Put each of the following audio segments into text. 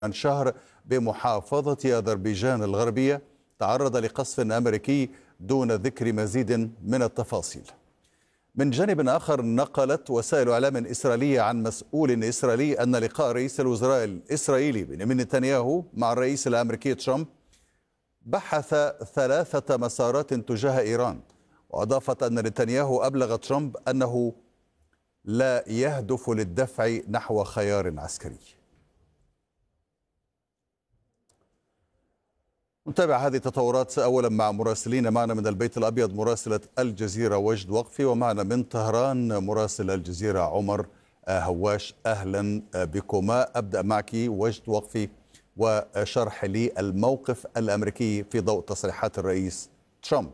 عن شهر بمحافظة أذربيجان الغربية تعرض لقصف أمريكي دون ذكر مزيد من التفاصيل. من جانب آخر، نقلت وسائل إعلام إسرائيلية عن مسؤول إسرائيلي أن لقاء رئيس الوزراء الإسرائيلي بنيامين نتنياهو مع الرئيس الأمريكي ترامب بحث 3 مسارات تجاه إيران، وأضافت أن نتنياهو أبلغ ترامب أنه لا يهدف للدفع نحو خيار عسكري. نتابع هذه التطورات أولا مع مراسلين معنا من البيت الأبيض، مراسلة الجزيرة وجد وقفي، ومعنا من طهران مراسل الجزيرة عمر هواش. أهلا بكما. أبدأ معك وجد وقفي وشرح لي الموقف الأمريكي في ضوء تصريحات الرئيس ترامب.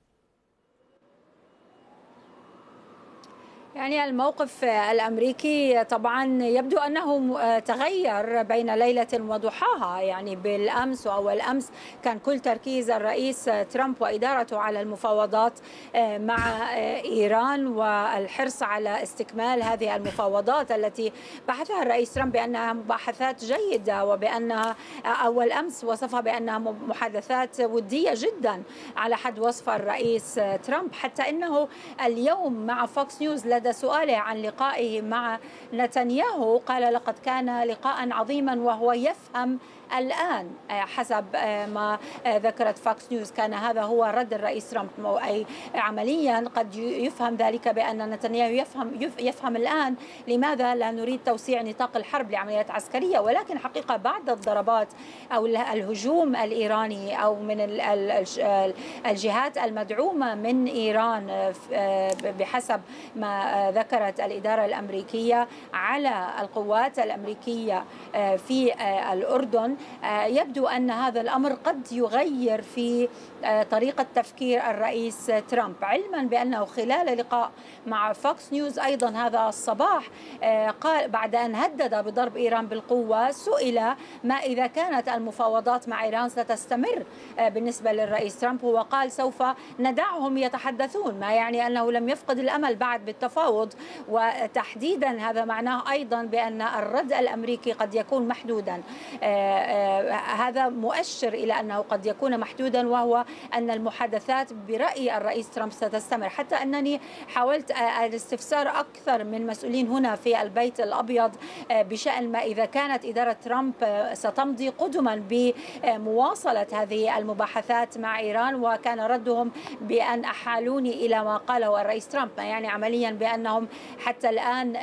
يعني الموقف الأمريكي طبعا يبدو أنه تغير بين ليلة وضحاها. يعني بالأمس وأول أمس كان كل تركيز الرئيس ترامب وإدارته على المفاوضات مع إيران والحرص على استكمال هذه المفاوضات التي بحثها الرئيس ترامب بأنها مباحثات جيدة، وبأنها أول أمس وصفها بأنها محادثات ودية جدا على حد وصف الرئيس ترامب. حتى أنه اليوم مع فوكس نيوز لدى سؤاله عن لقائه مع نتنياهو قال لقد كان لقاء عظيما وهو يفهم الآن. حسب ما ذكرت فوكس نيوز كان هذا هو رد الرئيس ترامب، أي عمليا قد يفهم ذلك بأن نتنياهو يفهم الآن لماذا لا نريد توسيع نطاق الحرب لعمليات عسكرية. ولكن حقيقة بعد الضربات أو الهجوم الإيراني أو من الجهات المدعومة من إيران بحسب ما ذكرت الإدارة الأمريكية على القوات الأمريكية في الأردن، يبدو أن هذا الأمر قد يغير في طريقة تفكير الرئيس ترامب، علما بأنه خلال لقاء مع فوكس نيوز أيضا هذا الصباح قال بعد أن هدد بضرب إيران بالقوة، سئل ما إذا كانت المفاوضات مع إيران ستستمر بالنسبة للرئيس ترامب، هو قال سوف ندعهم يتحدثون، ما يعني أنه لم يفقد الأمل بعد بالتفاوض. وتحديدا هذا معناه أيضا بأن الرد الأمريكي قد يكون محدودا. هذا مؤشر إلى أنه قد يكون محدودا، وهو أن المحادثات برأي الرئيس ترامب ستستمر. حتى أنني حاولت الاستفسار أكثر من مسؤولين هنا في البيت الأبيض بشأن ما إذا كانت إدارة ترامب ستمضي قدما بمواصلة هذه المباحثات مع إيران، وكان ردهم بأن أحالوني إلى ما قاله الرئيس ترامب، يعني عمليا بأنهم حتى الآن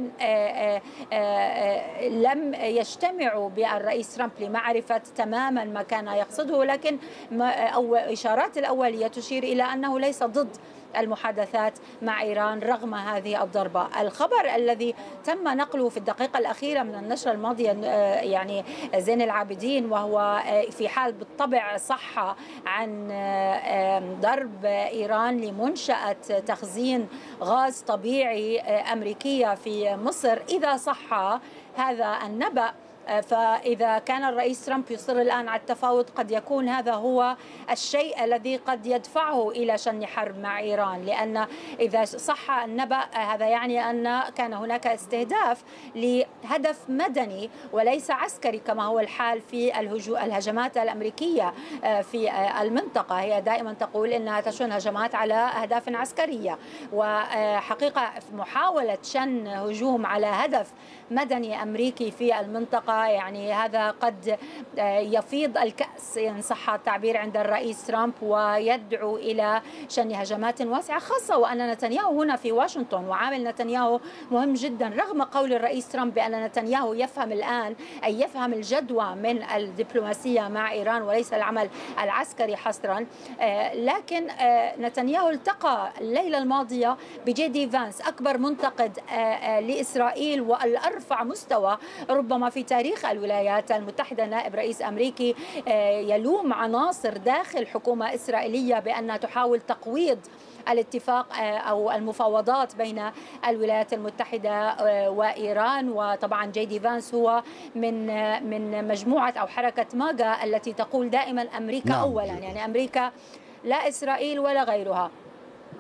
لم يجتمعوا بالرئيس ترامب لمعرفة تماما ما كان يقصده، لكن إشارات الأولية تشير إلى أنه ليس ضد المحادثات مع إيران رغم هذه الضربة. الخبر الذي تم نقله في الدقيقة الأخيرة من النشرة الماضية يعني زين العابدين، وهو في حال بالطبع صح عن ضرب إيران لمنشأة تخزين غاز طبيعي أمريكية في مصر، إذا صح هذا النبأ فإذا كان الرئيس ترامب يصر الآن على التفاوض قد يكون هذا هو الشيء الذي قد يدفعه إلى شن حرب مع إيران، لأن إذا صح النبأ هذا يعني أن كان هناك استهداف لهدف مدني وليس عسكري كما هو الحال في الهجمات الأمريكية في المنطقة. هي دائما تقول إنها تشن هجمات على أهداف عسكرية، وحقيقة محاولة شن هجوم على هدف مدني أمريكي في المنطقة يعني هذا قد يفيض الكأس إن صح التعبير عند الرئيس ترامب، ويدعو إلى شن هجمات واسعة، خاصة وأن نتنياهو هنا في واشنطن، وعامل نتنياهو مهم جدا رغم قول الرئيس ترامب بأن نتنياهو يفهم الآن أي يفهم الجدوى من الدبلوماسية مع إيران وليس العمل العسكري حصرا. لكن نتنياهو التقى الليلة الماضية بجي دي فانس، أكبر منتقد لإسرائيل والأرفع مستوى ربما في تاريخ الولايات المتحدة، نائب رئيس أمريكي يلوم عناصر داخل حكومة إسرائيلية بأنها تحاول تقويض الاتفاق أو المفاوضات بين الولايات المتحدة وإيران. وطبعا جي دي فانس هو من مجموعة أو حركة ماجا التي تقول دائما أمريكا أولا، يعني أمريكا لا إسرائيل ولا غيرها.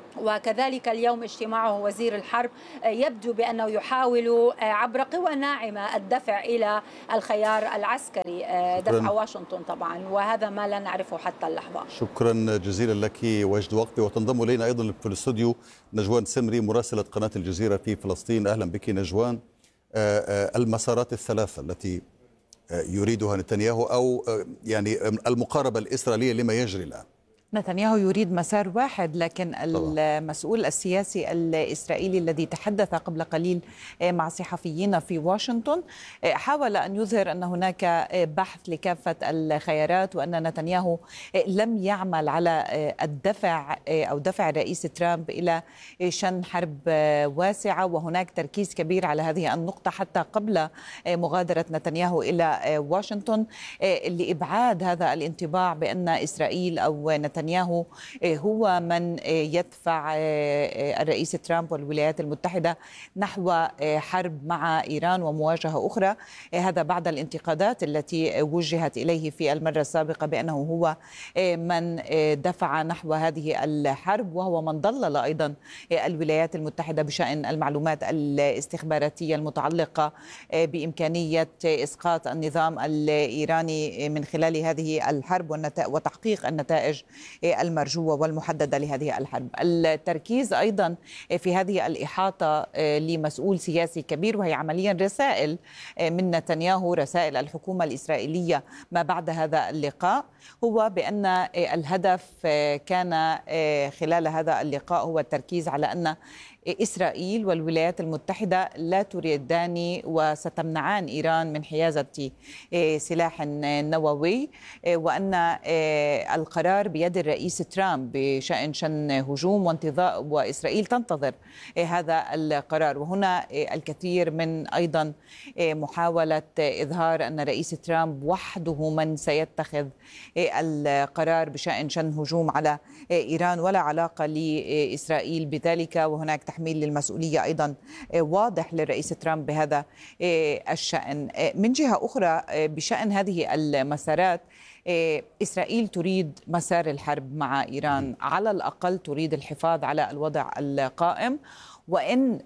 وكذلك اليوم اجتماعه وزير الحرب يبدو بأنه يحاول عبر قوى ناعمة الدفع إلى الخيار العسكري، دفع واشنطن طبعا، وهذا ما لا نعرفه حتى اللحظة. شكرا جزيلا لك وجد وقتي. وتنضم إلينا أيضا في الاستوديو نجوان سمري مراسلة قناة الجزيرة في فلسطين. أهلا بك نجوان. المسارات الثلاثة التي يريدها نتنياهو أو يعني المقاربة الإسرائيلية لما يجري الآن. نتنياهو يريد مسار واحد، لكن المسؤول السياسي الإسرائيلي الذي تحدث قبل قليل مع صحفيين في واشنطن حاول أن يظهر أن هناك بحث لكافة الخيارات، وأن نتنياهو لم يعمل على الدفع أو دفع الرئيس ترامب إلى شن حرب واسعة، وهناك تركيز كبير على هذه النقطة حتى قبل مغادرة نتنياهو إلى واشنطن، لإبعاد هذا الانطباع بأن إسرائيل أو نتنياهو هو من يدفع الرئيس ترامب والولايات المتحدة نحو حرب مع إيران ومواجهة أخرى. هذا بعد الانتقادات التي وجهت إليه في المرة السابقة بأنه هو من دفع نحو هذه الحرب، وهو من ضلل أيضا الولايات المتحدة بشأن المعلومات الاستخباراتية المتعلقة بإمكانية إسقاط النظام الإيراني من خلال هذه الحرب وتحقيق النتائج المرجوة والمحددة لهذه الحرب. التركيز أيضا في هذه الإحاطة لمسؤول سياسي كبير، وهي عمليا رسائل من نتنياهو، رسائل الحكومة الإسرائيلية ما بعد هذا اللقاء، هو بأن الهدف كان خلال هذا اللقاء هو التركيز على أن إسرائيل والولايات المتحدة لا تريدان وستمنعان إيران من حيازة سلاح نووي، وأن القرار بيد الرئيس ترامب بشأن شن هجوم وانتظار، وإسرائيل تنتظر هذا القرار. وهنا الكثير من أيضا محاولة إظهار أن الرئيس ترامب وحده من سيتخذ القرار بشأن شن هجوم على إيران، ولا علاقة لإسرائيل بذلك، وهناك تحميل للمسؤولية أيضا واضح للرئيس ترامب بهذا الشأن. من جهة أخرى بشأن هذه المسارات، إسرائيل تريد مسار الحرب مع إيران، على الأقل تريد الحفاظ على الوضع القائم، وإن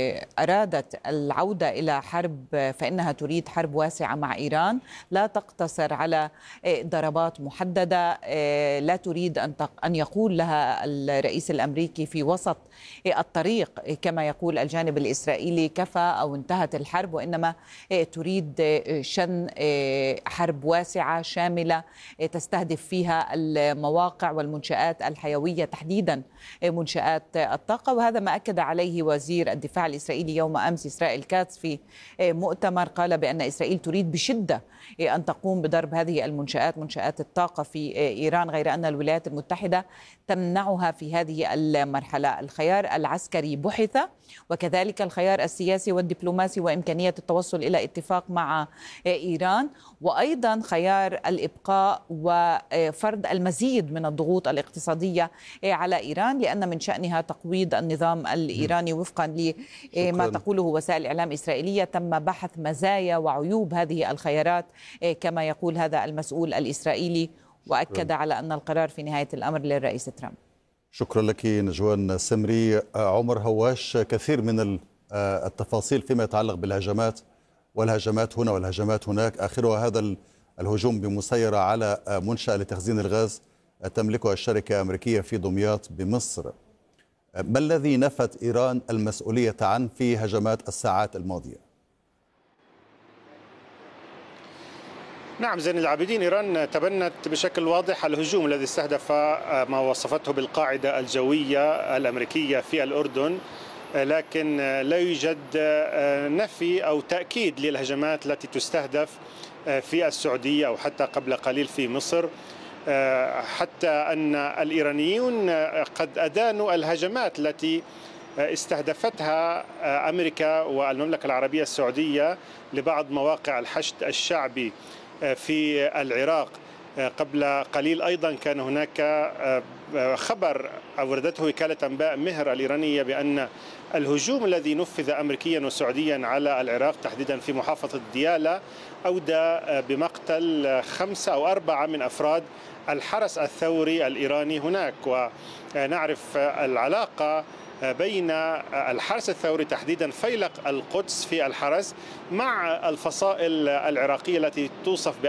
أرادت العودة إلى حرب فإنها تريد حرب واسعة مع إيران لا تقتصر على ضربات محددة. لا تريد أن يقول لها الرئيس الأمريكي في وسط الطريق كما يقول الجانب الإسرائيلي كفى أو انتهت الحرب، وإنما تريد شن حرب واسعة شاملة تستهدف فيها المواقع والمنشآت الحيوية، تحديدا منشآت الطاقة. وهذا ما أكد عليه وزير الدفاع الإسرائيلي يوم أمس إسرائيل كاتس في مؤتمر، قال بأن إسرائيل تريد بشدة أن تقوم بضرب هذه المنشآت، منشآت الطاقة في إيران، غير أن الولايات المتحدة تمنعها في هذه المرحلة. الخيار العسكري بحث، وكذلك الخيار السياسي والدبلوماسي وإمكانية التوصل إلى اتفاق مع إيران، وأيضا خيار الإبقاء وفرض المزيد من الضغوط الاقتصادية على إيران، لأن من شأنها تقويض النظام الإيراني وفقا لما تقوله وسائل الإعلام الإسرائيلية. تم بحث مزايا وعيوب هذه الخيارات كما يقول هذا المسؤول الإسرائيلي، وأكد على أن القرار في نهاية الأمر للرئيس ترامب. شكرا لك نجوان سمري. عمر هواش، كثير من التفاصيل فيما يتعلق بالهجمات، والهجمات هنا والهجمات هناك، آخرها هذا الهجوم بمسيرة على منشأة لتخزين الغاز تملكها الشركة الأمريكية في دمياط بمصر. ما الذي نفت إيران المسؤولية عنه في هجمات الساعات الماضية؟ نعم زين العابدين، إيران تبنت بشكل واضح الهجوم الذي استهدف ما وصفته بالقاعدة الجوية الأمريكية في الأردن، لكن لا يوجد نفي أو تأكيد للهجمات التي تستهدف في السعودية أو حتى قبل قليل في مصر، حتى أن الإيرانيون قد أدانوا الهجمات التي استهدفتها أمريكا والمملكة العربية السعودية لبعض مواقع الحشد الشعبي في العراق. قبل قليل أيضا كان هناك خبر أوردته وكالة أنباء مهر الإيرانية بأن الهجوم الذي نفذ أمريكيا وسعوديا على العراق تحديدا في محافظة ديالى أودى بمقتل 5 أو 4 من أفراد الحرس الثوري الإيراني هناك. ونعرف العلاقة بين الحرس الثوري تحديدا فيلق القدس في الحرس مع الفصائل العراقية التي توصف